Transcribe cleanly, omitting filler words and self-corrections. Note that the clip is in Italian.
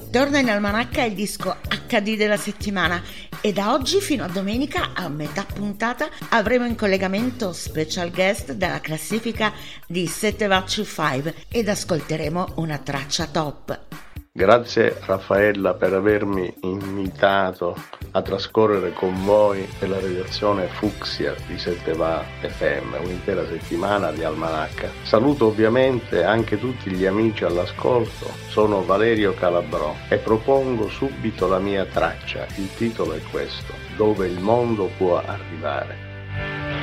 Torna in almanacca il disco HD della settimana e da oggi fino a domenica a metà puntata avremo in collegamento special guest dalla classifica di 7 ed ascolteremo una traccia top. Grazie Raffaella per avermi invitato a trascorrere con voi nella redazione Fucsia di 7 Va FM, un'intera settimana di almanacca. Saluto ovviamente anche tutti gli amici all'ascolto, sono Valerio Calabrò e propongo subito la mia traccia, il titolo è questo, Dove il mondo può arrivare.